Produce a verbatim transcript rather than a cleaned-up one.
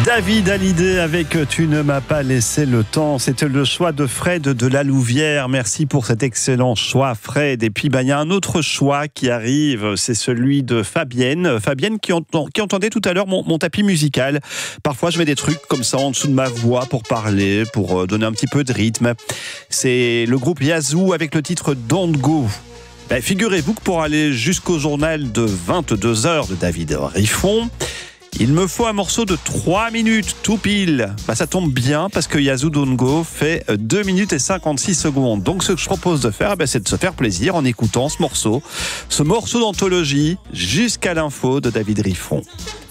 David Hallyday avec Tu ne m'as pas laissé le temps. C'était le choix de Fred de La Louvière. Merci pour cet excellent choix, Fred. Et puis, bah, il y a un autre choix qui arrive, c'est celui de Fabienne. Fabienne qui, entend, qui entendait tout à l'heure mon, mon tapis musical. Parfois, je mets des trucs comme ça en dessous de ma voix pour parler, pour donner un petit peu de rythme. C'est le groupe Yazoo avec le titre Don't Go. Ben, figurez-vous que pour aller jusqu'au journal de vingt-deux heures de David Riffon, il me faut un morceau de trois minutes, tout pile. Ben, ça tombe bien parce que Yazoo Don't Go fait deux minutes et cinquante-six secondes. Donc ce que je propose de faire, ben, c'est de se faire plaisir en écoutant ce morceau, ce morceau d'anthologie jusqu'à l'info de David Riffon.